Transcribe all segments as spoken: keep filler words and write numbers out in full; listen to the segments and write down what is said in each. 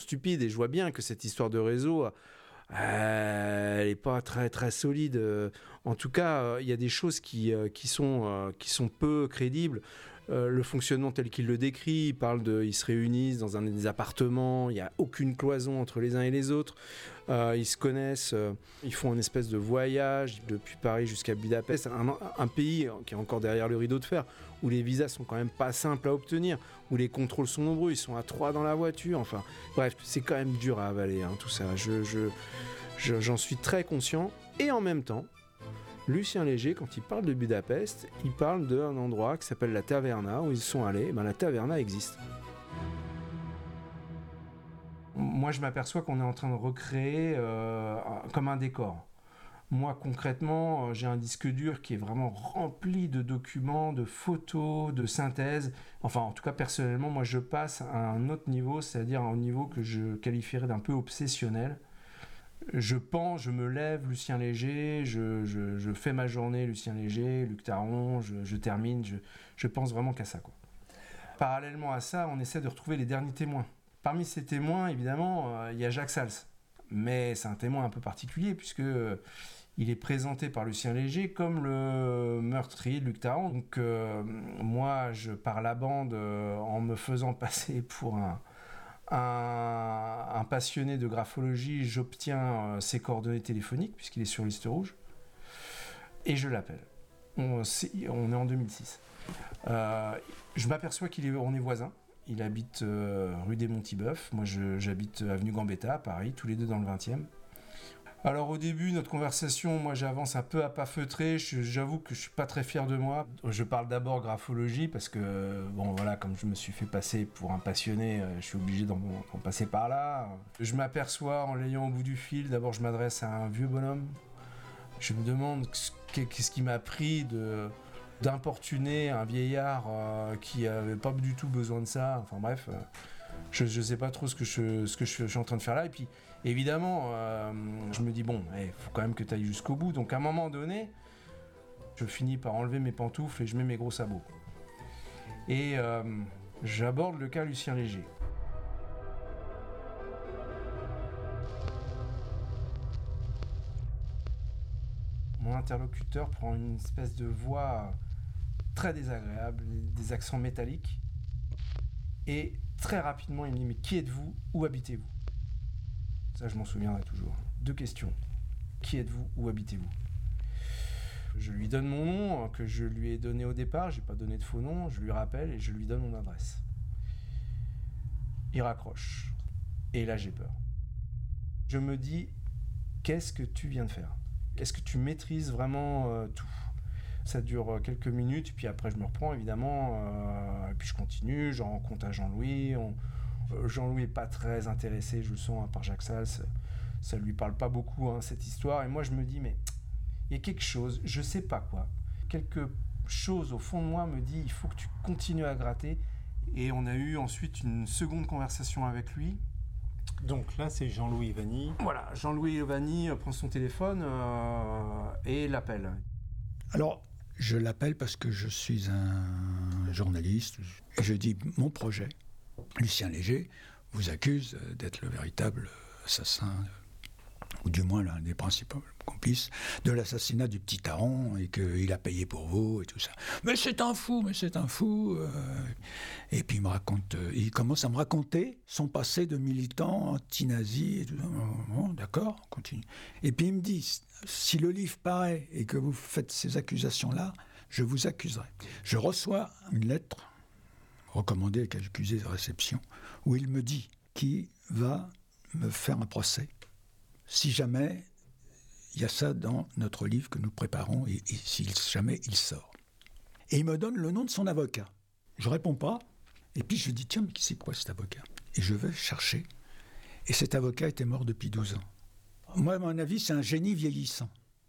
stupide. Et je vois bien que cette histoire de réseau, euh, elle n'est pas très, très solide. Euh, en tout cas, il euh, y a des choses qui, euh, qui, sont, euh, qui sont peu crédibles. Euh, le fonctionnement tel qu'il le décrit, il parle de, ils se réunissent dans un des appartements, il n'y a aucune cloison entre les uns et les autres, euh, ils se connaissent, euh, ils font une espèce de voyage depuis Paris jusqu'à Budapest, un, un pays qui est encore derrière le rideau de fer, où les visas sont quand même pas simples à obtenir, où les contrôles sont nombreux, ils sont à trois dans la voiture, enfin bref, c'est quand même dur à avaler hein, tout ça, je, je, je, j'en suis très conscient, et en même temps, Lucien Léger, quand il parle de Budapest, il parle d'un endroit qui s'appelle la Taverna, où ils sont allés. Et ben, la Taverna existe. Moi, je m'aperçois qu'on est en train de recréer euh, comme un décor. Moi, concrètement, j'ai un disque dur qui est vraiment rempli de documents, de photos, de synthèses. Enfin, en tout cas, personnellement, moi, je passe à un autre niveau, c'est-à-dire à un niveau que je qualifierais d'un peu obsessionnel. Je pense, je me lève, Lucien Léger, je, je, je fais ma journée, Lucien Léger, Luc Taron, je, je termine, je, je pense vraiment qu'à ça, quoi. Parallèlement à ça, on essaie de retrouver les derniers témoins. Parmi ces témoins, évidemment, il euh, y a Jacques Sals. Mais c'est un témoin un peu particulier, puisque euh, il est présenté par Lucien Léger comme le meurtrier de Luc Taron. Donc euh, moi, je pars la bande euh, en me faisant passer pour un... Un, un passionné de graphologie, j'obtiens euh, ses coordonnées téléphoniques, puisqu'il est sur liste rouge, et je l'appelle. On, c'est, on est en deux mille six. Euh, je m'aperçois qu'on est, est voisins. Il habite euh, rue des Monts-Tibeuf, moi je, j'habite avenue Gambetta à Paris, tous les deux dans le vingtième. Alors au début, notre conversation, moi j'avance un peu à pas feutré, je, j'avoue que je suis pas très fier de moi. Je parle d'abord graphologie parce que, bon voilà, comme je me suis fait passer pour un passionné, je suis obligé d'en, d'en passer par là. Je m'aperçois en l'ayant au bout du fil, d'abord je m'adresse à un vieux bonhomme. Je me demande qu'est-ce qui m'a pris de, d'importuner un vieillard euh, qui avait pas du tout besoin de ça, enfin bref... Euh, Je ne sais pas trop ce que, je, ce que je, je suis en train de faire là. Et puis, évidemment, euh, je me dis, bon, il hey, faut quand même que tu ailles jusqu'au bout. Donc, à un moment donné, je finis par enlever mes pantoufles et je mets mes gros sabots. Et euh, j'aborde le cas Lucien Léger. Mon interlocuteur prend une espèce de voix très désagréable, des accents métalliques. Et très rapidement, il me dit « Mais qui êtes-vous ? Où habitez-vous » Ça, je m'en souviendrai toujours. Deux questions. Qui êtes-vous ? Où habitez-vous ? Je lui donne mon nom, que je lui ai donné au départ. Je n'ai pas donné de faux nom. Je lui rappelle et je lui donne mon adresse. Il raccroche. Et là, j'ai peur. Je me dis « Qu'est-ce que tu viens de faire ? Est-ce que tu maîtrises vraiment euh, tout ?» Ça dure quelques minutes, puis après je me reprends évidemment, euh, et puis je continue, j'en rencontre à Jean-Louis. On, euh, Jean-Louis n'est pas très intéressé, je le sens, hein, par Jacques Sals, ça ne lui parle pas beaucoup hein, cette histoire, et moi je me dis, mais il y a quelque chose, je ne sais pas quoi, quelque chose au fond de moi me dit, il faut que tu continues à gratter, et on a eu ensuite une seconde conversation avec lui. Donc là, c'est Jean-Louis Vanni. Voilà, Jean-Louis Vanni prend son téléphone euh, et l'appelle. Alors, je l'appelle parce que je suis un journaliste et je dis mon projet. Lucien Léger vous accuse d'être le véritable assassin, ou du moins l'un des principaux complices de l'assassinat du petit Taron et qu'il a payé pour vous et tout ça. Mais c'est un fou, mais c'est un fou. Et puis il me raconte, il commence à me raconter son passé de militant anti-nazi et tout ça. Bon, d'accord, on continue. Et puis il me dit, si le livre paraît et que vous faites ces accusations-là, je vous accuserai. Je reçois une lettre recommandée avec accusé de réception où il me dit qu'il va me faire un procès. Si jamais il y a ça dans notre livre que nous préparons et, et si jamais il sort. Et il me donne le nom de son avocat. Je ne réponds pas. Et puis je dis, tiens, mais c'est quoi cet avocat ? Et je vais chercher. Et cet avocat était mort depuis douze ans. Moi, à mon avis, c'est un génie vieillissant,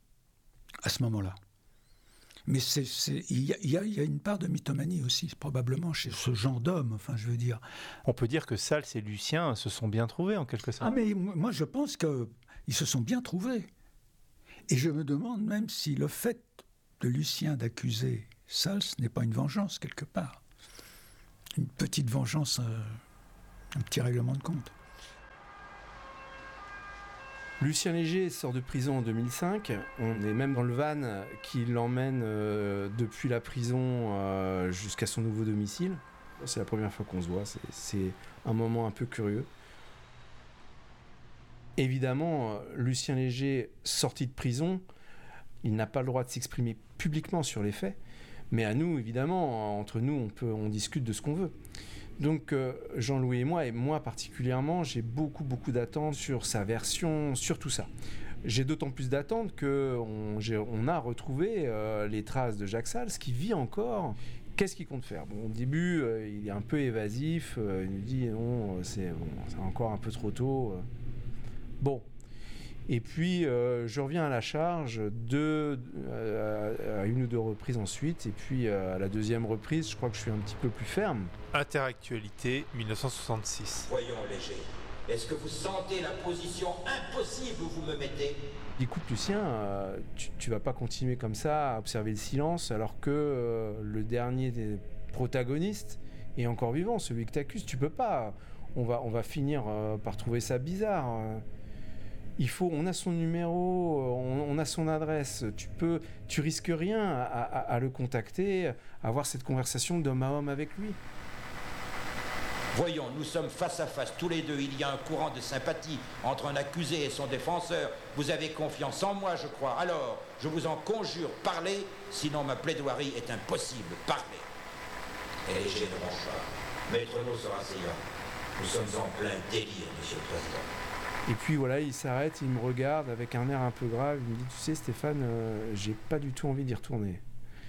à ce moment-là. Mais c'est, c'est, il, y a, il, y a, il y a une part de mythomanie aussi, probablement, chez ce genre d'homme, enfin, je veux dire. On peut dire que Sals et Lucien se sont bien trouvés, en quelque sorte. Ah, mais moi, je pense qu'ils se sont bien trouvés. Et je me demande même si le fait de Lucien d'accuser Sals n'est pas une vengeance, quelque part. Une petite vengeance, euh, un petit règlement de compte. Lucien Léger sort de prison en deux mille cinq. On est même dans le van qui l'emmène euh, depuis la prison euh, jusqu'à son nouveau domicile. C'est la première fois qu'on se voit. C'est, c'est un moment un peu curieux. Évidemment, Lucien Léger, sorti de prison, il n'a pas le droit de s'exprimer publiquement sur les faits. Mais à nous, évidemment, entre nous, on, peut, on discute de ce qu'on veut. Donc euh, Jean-Louis et moi, et moi particulièrement, j'ai beaucoup, beaucoup d'attentes sur sa version, sur tout ça. J'ai d'autant plus d'attentes qu'on on a retrouvé euh, les traces de Jacques Sals, qui vit encore. Qu'est-ce qu'il compte faire ? Bon, au début, euh, il est un peu évasif, euh, il nous dit non, c'est, bon, c'est encore un peu trop tôt. Bon. Et puis, euh, je reviens à la charge de, euh, à une ou deux reprises ensuite. Et puis, euh, à la deuxième reprise, je crois que je suis un petit peu plus ferme. Interactualité, dix-neuf cent soixante-six. Voyons, Léger, est-ce que vous sentez la position impossible où vous me mettez ? Écoute, Lucien, euh, tu, tu vas pas continuer comme ça à observer le silence alors que euh, le dernier des protagonistes est encore vivant, celui que t'accuses. Tu peux pas. On va, on va finir euh, par trouver ça bizarre. Euh. Il faut, on a son numéro, on, on a son adresse. Tu peux, tu risques rien à, à, à le contacter, à avoir cette conversation d'homme à homme avec lui. Voyons, nous sommes face à face tous les deux. Il y a un courant de sympathie entre un accusé et son défenseur. Vous avez confiance en moi, je crois. Alors, je vous en conjure, parlez, sinon ma plaidoirie est impossible. Parlez. Et Léger ne mange pas. Maître No sera séant. Nous sommes en plein délire, Monsieur le Président. Et puis voilà, il s'arrête, il me regarde avec un air un peu grave, il me dit « Tu sais Stéphane, euh, j'ai pas du tout envie d'y retourner. »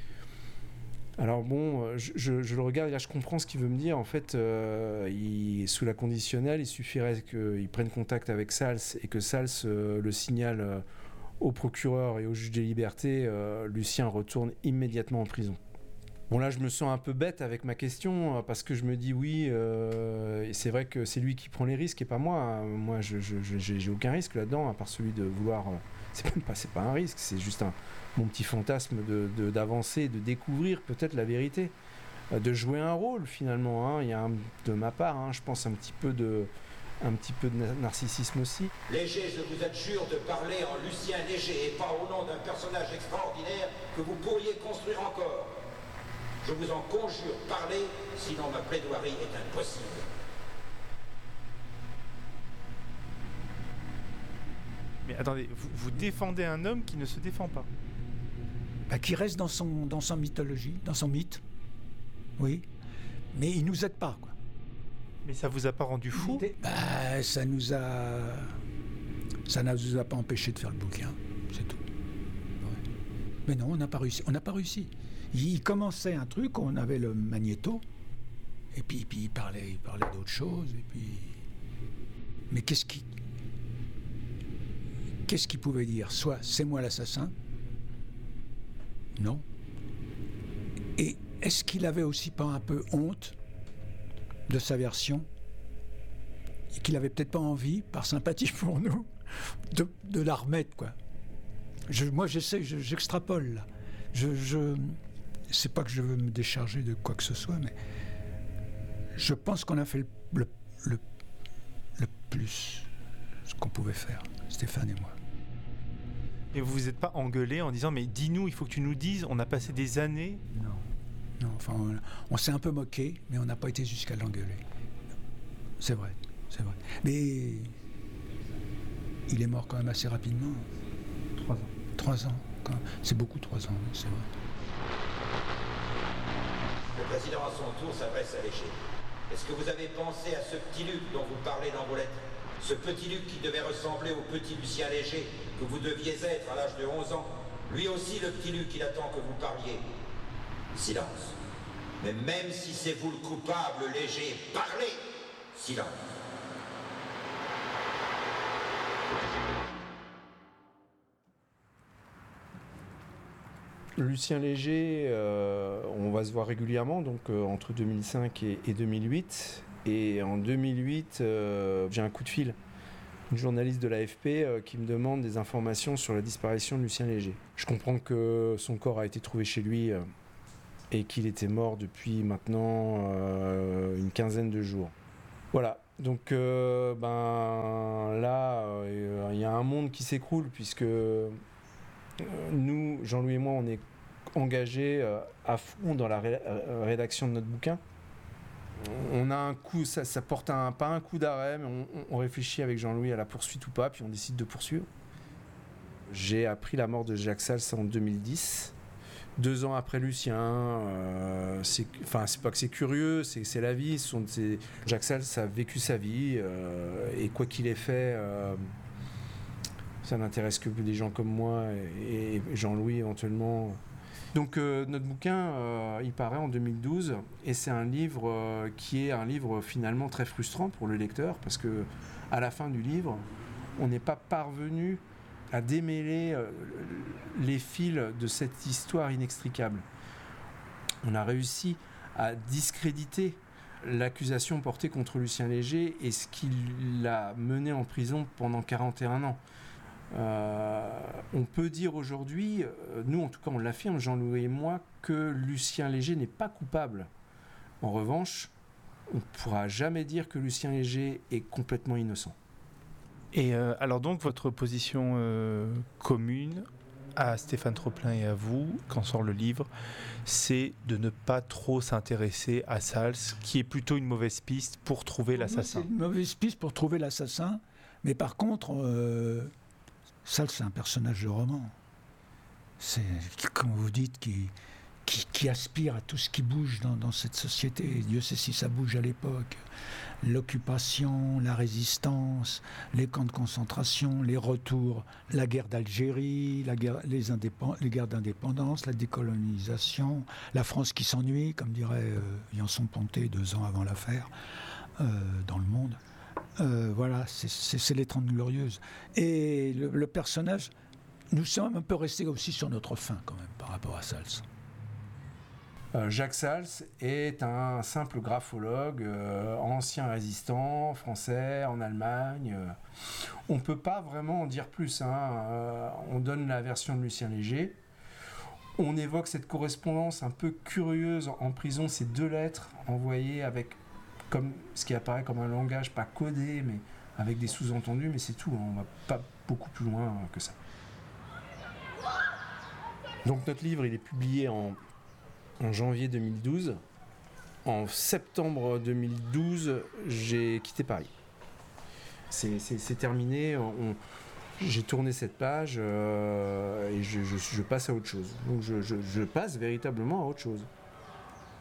Alors bon, je, je, je le regarde et là je comprends ce qu'il veut me dire. En fait, euh, il, sous la conditionnelle, il suffirait qu'il prenne contact avec Sals et que Sals euh, le signale euh, au procureur et au juge des libertés. Euh, Lucien retourne immédiatement en prison. Bon là je me sens un peu bête avec ma question parce que je me dis oui, euh, et c'est vrai que c'est lui qui prend les risques et pas moi. Moi je, je, je, j'ai, j'ai aucun risque là-dedans à part celui de vouloir... Euh, c'est même pas, c'est pas un risque, c'est juste un, mon petit fantasme de, de, d'avancer, de découvrir peut-être la vérité, euh, de jouer un rôle finalement. Hein. Il y a un, de ma part, hein, je pense un petit peu de... un petit peu de narcissisme aussi. Léger, je vous adjure de parler en Lucien Léger et pas au nom d'un personnage extraordinaire que vous pourriez construire encore. Je vous en conjure, parlez, sinon ma plaidoirie est impossible. Mais attendez, vous, vous défendez un homme qui ne se défend pas. Bah, qui reste dans son, dans son mythologie, dans son mythe. Oui. Mais il nous aide pas, quoi. Mais ça vous a pas rendu fou ? Bah, ça nous a... Ça ne nous a pas empêché de faire le bouquin, c'est tout. Ouais. Mais non, on n'a pas réussi. On n'a pas réussi. Il commençait un truc, on avait le magnéto, et puis, puis il parlait, il parlait d'autre chose, et puis... Mais qu'est-ce qui... Qu'est-ce qu'il pouvait dire ? Soit c'est moi l'assassin, non. Et est-ce qu'il avait aussi pas un peu honte de sa version ? Et qu'il avait peut-être pas envie, par sympathie pour nous, de, de la remettre, quoi. Je, moi, j'essaie, je, j'extrapole, là. Je... je c'est pas que je veux me décharger de quoi que ce soit, mais je pense qu'on a fait le, le, le, le plus ce qu'on pouvait faire, Stéphane et moi. Et vous vous êtes pas engueulé en disant mais dis-nous, il faut que tu nous dises, on a passé des années. Non, non. Enfin, on, on s'est un peu moqué, mais on n'a pas été jusqu'à l'engueuler. C'est vrai, c'est vrai. Mais il est mort quand même assez rapidement. Trois ans. Trois ans. Quand... C'est beaucoup, trois ans, c'est vrai. Le président à son tour s'adresse à Léger. Est-ce que vous avez pensé à ce petit Luc dont vous parlez dans vos lettres ? Ce petit Luc qui devait ressembler au petit Lucien Léger que vous deviez être à l'âge de onze ans. Lui aussi, le petit Luc, il attend que vous parliez. Silence. Mais même si c'est vous le coupable, Léger, parlez ! Silence. Lucien Léger, euh, on va se voir régulièrement, donc euh, entre deux mille cinq et, et deux mille huit. Et en deux mille huit, euh, j'ai un coup de fil, une journaliste de l'A F P euh, qui me demande des informations sur la disparition de Lucien Léger. Je comprends que son corps a été trouvé chez lui euh, et qu'il était mort depuis maintenant euh, une quinzaine de jours. Voilà. Donc euh, ben là, il euh, y a un un monde qui s'écroule, puisque euh, nous, Jean-Louis et moi, on est engagés euh, à fond dans la ré- euh, rédaction de notre bouquin. On a un coup, ça, ça porte un, pas un coup d'arrêt, mais on, on réfléchit avec Jean-Louis à la poursuite ou pas, puis on décide de poursuivre. J'ai appris la mort de Jacques Sals en deux mille dix, deux ans après Lucien. Euh, c'est, enfin, c'est pas que c'est curieux, c'est, c'est la vie. Ce sont, c'est, Jacques Sals a vécu sa vie, euh, et quoi qu'il ait fait, euh, ça n'intéresse que des gens comme moi et, et Jean-Louis éventuellement. Donc euh, notre bouquin, euh, il paraît en deux mille douze, et c'est un livre euh, qui est un livre finalement très frustrant pour le lecteur, parce que à la fin du livre, on n'est pas parvenu à démêler euh, les fils de cette histoire inextricable. On a réussi à discréditer l'accusation portée contre Lucien Léger et ce qui l'a mené en prison pendant quarante et un ans. Euh, on peut dire aujourd'hui, euh, nous en tout cas on l'affirme, Jean-Louis et moi, que Lucien Léger n'est pas coupable. En revanche, on ne pourra jamais dire que Lucien Léger est complètement innocent. Et euh, alors donc votre position euh, commune à Stéphane Troplin et à vous, quand sort le livre, c'est de ne pas trop s'intéresser à Sals, qui est plutôt une mauvaise piste pour trouver l'assassin. C'est une mauvaise piste pour trouver l'assassin, mais par contre... Euh... Sals, c'est un personnage de roman. C'est, comme vous dites, qui, qui, qui aspire à tout ce qui bouge dans, dans cette société. Et Dieu sait si ça bouge à l'époque. L'occupation, la résistance, les camps de concentration, les retours, la guerre d'Algérie, la guerre, les, indépend- les guerres d'indépendance, la décolonisation, la France qui s'ennuie, comme dirait euh, Yanson-Ponté deux ans avant l'affaire, euh, dans Le Monde. Euh, voilà, c'est, c'est, c'est les Trente Glorieuses. Et le, le personnage, nous sommes un peu restés aussi sur notre faim quand même par rapport à Sals. Euh, Jacques Sals est un simple graphologue, euh, ancien résistant français en Allemagne. Euh, on ne peut pas vraiment en dire plus. Hein. Euh, on donne la version de Lucien Léger. On évoque cette correspondance un peu curieuse en prison, ces deux lettres envoyées avec comme ce qui apparaît comme un langage pas codé, mais avec des sous-entendus, mais c'est tout, hein, on va pas beaucoup plus loin que ça. Donc notre livre, il est publié en, en janvier deux mille douze. En septembre deux mille douze, j'ai quitté Paris. C'est, c'est, c'est terminé, on, j'ai tourné cette page euh, et je, je, je passe à autre chose. Donc je, je, je passe véritablement à autre chose.